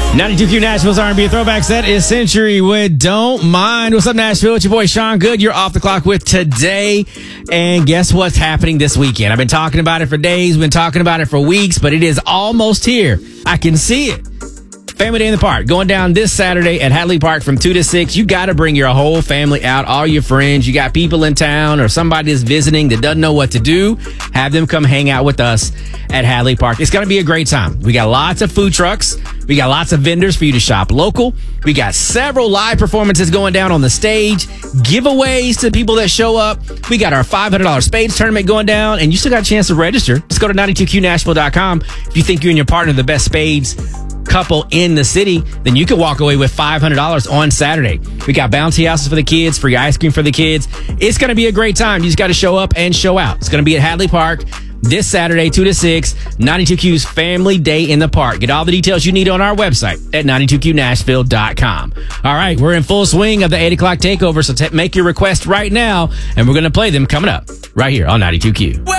92Q Nashville's R&B throwback set is Century with Don't Mind. What's up, Nashville? It's your boy, Sean Good. You're off the clock with Today. And guess what's happening this weekend? I've been talking about it for days, been talking about it for weeks, but it is almost here. I can see it. Family Day in the Park, going down this Saturday at Hadley Park from 2 to 6. You got to bring your whole family out, all your friends. You got people in town or somebody that's visiting that doesn't know what to do. Have them come hang out with us at Hadley Park. It's going to be a great time. We got lots of food trucks. We got lots of vendors for you to shop local. We got several live performances going down on the stage, giveaways to people that show up. We got our $500 spades tournament going down, and you still got a chance to register. Just go to 92qnashville.com. If you think you and your partner are the best spades couple in the city, then you could walk away with $500 on Saturday. We got bouncy houses for the kids, free ice cream for the kids. It's going to be a great time. You just got to show up and show out. It's going to be at Hadley Park this Saturday, 2 to 6, 92Q's Family Day in the Park. Get all the details you need on our website at 92qnashville.com. All right, we're in full swing of the 8 o'clock takeover, so make your request right now, and we're going to play them coming up right here on 92Q.